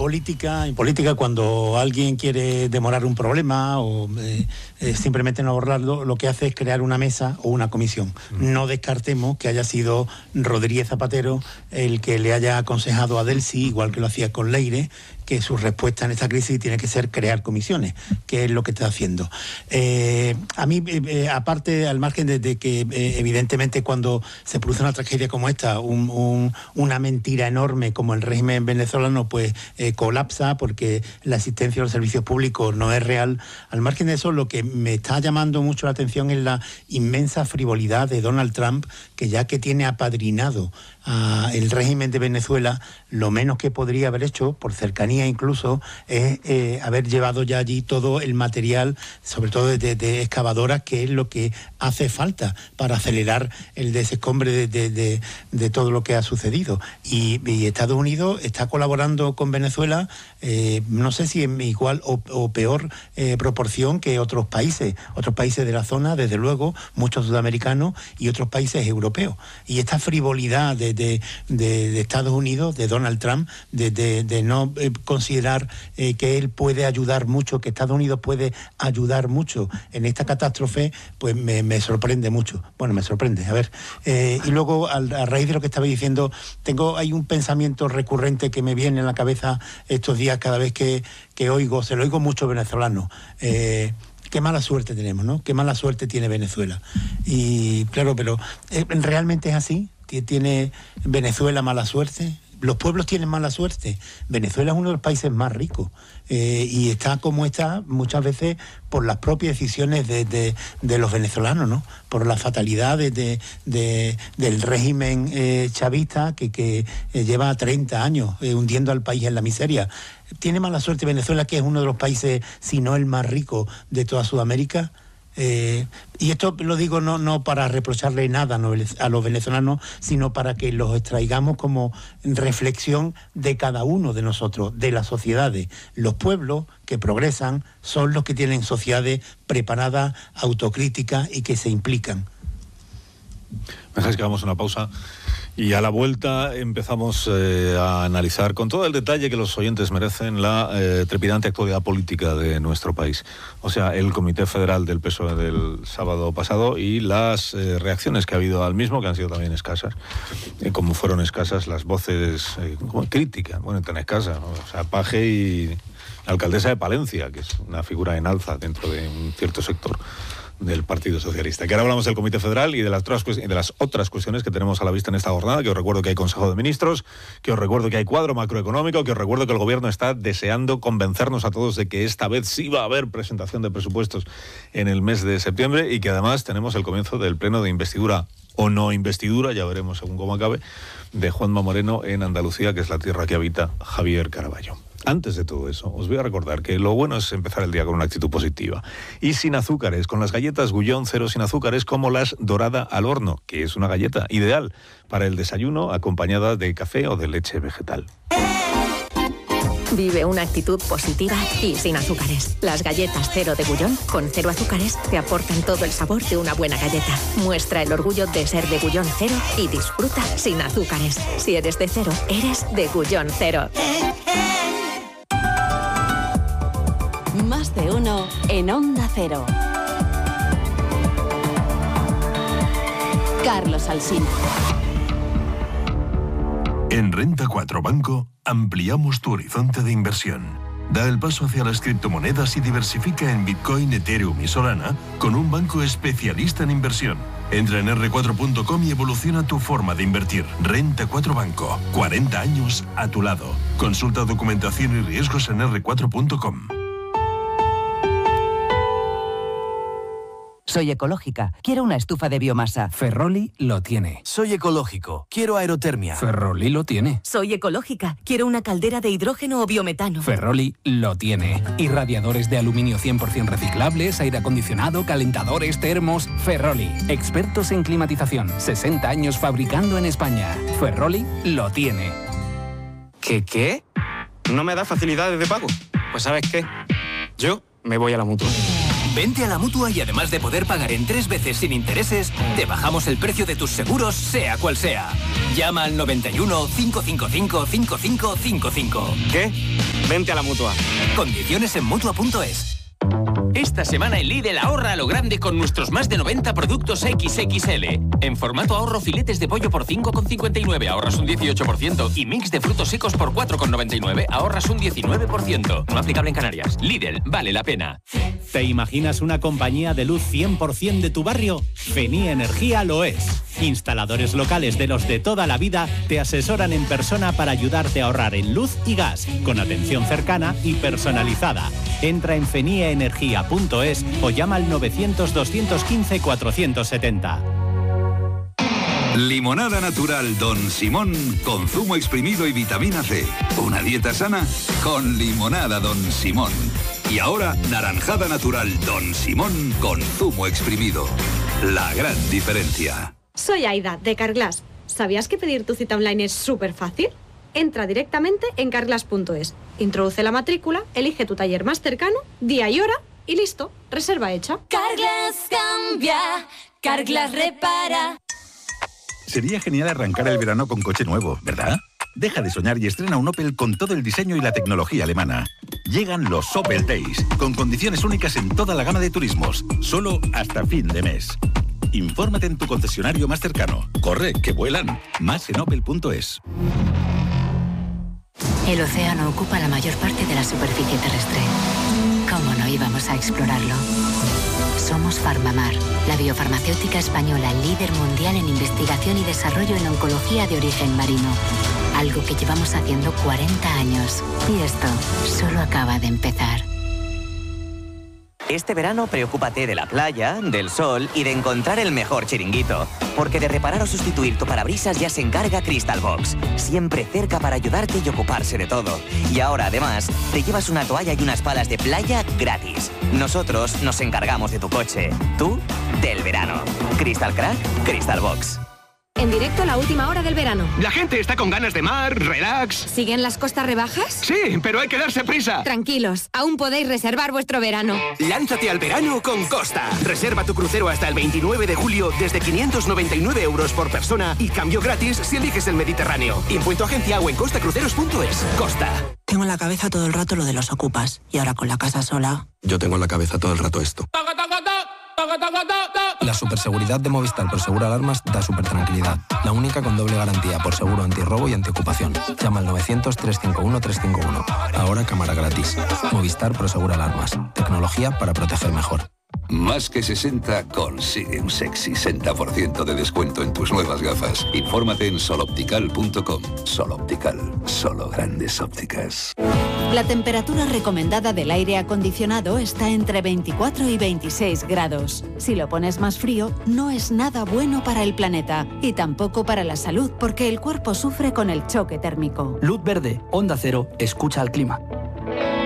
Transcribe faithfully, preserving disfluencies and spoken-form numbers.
política, en política cuando alguien quiere demorar un problema o eh, eh, simplemente no abordarlo, lo que hace es crear una mesa o una comisión. Mm. No descartemos que haya sido Rodríguez Zapatero el que le haya aconsejado a Delcy, igual que lo hacía con Leire, que su respuesta en esta crisis tiene que ser crear comisiones, que es lo que está haciendo. Eh, a mí, eh, aparte, al margen de, de que eh, evidentemente cuando se produce una tragedia como esta, un, un, una mentira enorme como el régimen venezolano, pues eh, colapsa porque la asistencia a los servicios públicos no es real. Al margen de eso, lo que me está llamando mucho la atención es la inmensa frivolidad de Donald Trump, que ya que tiene apadrinado a el régimen de Venezuela, lo menos que podría haber hecho, por cercanía incluso, es eh, haber llevado ya allí todo el material, sobre todo de, de excavadoras, que es lo que hace falta para acelerar el desescombre de, de, de, de todo lo que ha sucedido. Y, y Estados Unidos está colaborando con Venezuela, eh, no sé si en igual o, o peor eh, proporción que otros países, otros países de la zona, desde luego, muchos sudamericanos y otros países europeos. Y esta frivolidad de De, de, de Estados Unidos, de Donald Trump, de, de, de no eh, considerar eh, que él puede ayudar mucho, que Estados Unidos puede ayudar mucho en esta catástrofe, pues me, me sorprende mucho. Bueno, me sorprende, a ver. Eh, y luego, a, a raíz de lo que estaba diciendo, tengo hay un pensamiento recurrente que me viene en la cabeza estos días cada vez que, que oigo, se lo oigo mucho venezolano. Eh, Qué mala suerte tenemos, ¿no? Qué mala suerte tiene Venezuela. Y claro, pero eh, ¿realmente es así? ¿Tiene Venezuela mala suerte? Los pueblos tienen mala suerte. Venezuela es uno de los países más ricos eh, y está como está muchas veces por las propias decisiones de, de, de los venezolanos, ¿no? Por la fatalidad de, de, de, del régimen eh, chavista que, que eh, lleva treinta años eh, hundiendo al país en la miseria. ¿Tiene mala suerte Venezuela, que es uno de los países, si no el más rico de toda Sudamérica? Eh, y esto lo digo no, no para reprocharle nada a los venezolanos, sino para que los extraigamos como reflexión de cada uno de nosotros, de las sociedades. Los pueblos que progresan son los que tienen sociedades preparadas, autocríticas y que se implican. Me dejáis que hagamos una pausa y a la vuelta empezamos eh, a analizar con todo el detalle que los oyentes merecen la eh, trepidante actualidad política de nuestro país. O sea, el Comité Federal del P S O E del sábado pasado y las eh, reacciones que ha habido al mismo, que han sido también escasas, eh, como fueron escasas las voces eh, como críticas, bueno, tan escasas, ¿no? O sea, Paje y la alcaldesa de Palencia, que es una figura en alza dentro de un cierto sector del Partido Socialista. Que ahora hablamos del Comité Federal y de las, otras, de las otras cuestiones que tenemos a la vista en esta jornada, que os recuerdo que hay Consejo de Ministros, que os recuerdo que hay cuadro macroeconómico, que os recuerdo que el Gobierno está deseando convencernos a todos de que esta vez sí va a haber presentación de presupuestos en el mes de septiembre y que además tenemos el comienzo del pleno de investidura o no investidura, ya veremos según cómo acabe, de Juanma Moreno en Andalucía, que es la tierra que habita Javier Caraballo. Antes de todo eso, os voy a recordar que lo bueno es empezar el día con una actitud positiva. Y sin azúcares, con las galletas Gullón Cero sin azúcares, como las Dorada al Horno, que es una galleta ideal para el desayuno acompañada de café o de leche vegetal. Vive una actitud positiva y sin azúcares. Las galletas Cero de Gullón, con cero azúcares, te aportan todo el sabor de una buena galleta. Muestra el orgullo de ser de Gullón Cero y disfruta sin azúcares. Si eres de cero, eres de Gullón Cero. Más de uno en Onda Cero. Carlos Alsina. En Renta cuatro Banco ampliamos tu horizonte de inversión. Da el paso hacia las criptomonedas y diversifica en Bitcoin, Ethereum y Solana con un banco especialista en inversión. Entra en erre cuatro punto com y evoluciona tu forma de invertir. Renta cuatro Banco, cuarenta años a tu lado. Consulta documentación y riesgos en erre cuatro punto com. Soy ecológica. Quiero una estufa de biomasa. Ferroli lo tiene. Soy ecológico. Quiero aerotermia. Ferroli lo tiene. Soy ecológica. Quiero una caldera de hidrógeno o biometano. Ferroli lo tiene. Irradiadores de aluminio cien por ciento reciclables, aire acondicionado, calentadores, termos. Ferroli. Expertos en climatización. sesenta años fabricando en España. Ferroli lo tiene. ¿Qué qué? ¿No me da facilidades de pago? Pues ¿sabes qué? Yo me voy a la Mutua. Vente a la Mutua y además de poder pagar en tres veces sin intereses, te bajamos el precio de tus seguros, sea cual sea. Llama al noventa y uno, cinco cinco cinco, cinco cinco cinco cinco. ¿Qué? Vente a la Mutua. Condiciones en Mutua punto es. Esta semana en Lidl ahorra a lo grande con nuestros más de noventa productos equis equis ele. En formato ahorro, filetes de pollo por cinco con cincuenta y nueve, ahorras un dieciocho por ciento. Y mix de frutos secos por cuatro con noventa y nueve, ahorras un diecinueve por ciento. No aplicable en Canarias. Lidl, vale la pena. ¿Te imaginas una compañía de luz cien por ciento de tu barrio? Fenía Energía lo es. Instaladores locales de los de toda la vida te asesoran en persona para ayudarte a ahorrar en luz y gas, con atención cercana y personalizada. Entra en fenía energía punto es o llama al novecientos, doscientos quince, cuatrocientos setenta. Limonada natural Don Simón con zumo exprimido y vitamina C. Una dieta sana con limonada Don Simón. Y ahora naranjada natural Don Simón con zumo exprimido. La gran diferencia. Soy Aida, de Carglass. ¿Sabías que pedir tu cita online es súper fácil? Entra directamente en carglass punto es, introduce la matrícula, elige tu taller más cercano, día y hora y listo, reserva hecha. Carglass cambia, Carglass repara. Sería genial arrancar el verano con coche nuevo, ¿verdad? Deja de soñar y estrena un Opel con todo el diseño y la tecnología alemana. Llegan los Opel Days, con condiciones únicas en toda la gama de turismos, solo hasta fin de mes. Infórmate en tu concesionario más cercano. Corre, que vuelan. Más en opel punto es. El océano ocupa la mayor parte de la superficie terrestre. ¿Cómo no íbamos a explorarlo? Somos Farmamar, la biofarmacéutica española líder mundial en investigación y desarrollo en oncología de origen marino. Algo que llevamos haciendo cuarenta años. Y esto solo acaba de empezar. Este verano preocúpate de la playa, del sol y de encontrar el mejor chiringuito. Porque de reparar o sustituir tu parabrisas ya se encarga Crystal Box. Siempre cerca para ayudarte y ocuparse de todo. Y ahora, además, te llevas una toalla y unas palas de playa gratis. Nosotros nos encargamos de tu coche. Tú, del verano. Crystal Crack, Crystal Box. En directo la última hora del verano. La gente está con ganas de mar, relax. ¿Siguen las costas rebajas? Sí, pero hay que darse prisa. Tranquilos, aún podéis reservar vuestro verano. Lánzate al verano con Costa. Reserva tu crucero hasta el veintinueve de julio desde quinientos noventa y nueve euros por persona y cambio gratis si eliges el Mediterráneo. Impuesto agencia o en costa cruceros punto es. Costa. Tengo en la cabeza todo el rato lo de los ocupas y ahora con la casa sola. Yo tengo en la cabeza todo el rato esto. La superseguridad de Movistar por Seguro Alarmas da super tranquilidad. La única con doble garantía por seguro antirrobo y antiocupación. Llama al novecientos, trescientos cincuenta y uno, trescientos cincuenta y uno. Ahora cámara gratis. Movistar por Seguro Alarmas. Tecnología para proteger mejor. Más que sesenta consigue un sexy sesenta por ciento de descuento en tus nuevas gafas. Infórmate en sol optical punto com. Sol Optical, solo grandes ópticas. La temperatura recomendada del aire acondicionado está entre veinticuatro y veintiséis grados. Si lo pones más frío, no es nada bueno para el planeta y tampoco para la salud porque el cuerpo sufre con el choque térmico. Luz verde, Onda Cero, escucha al clima.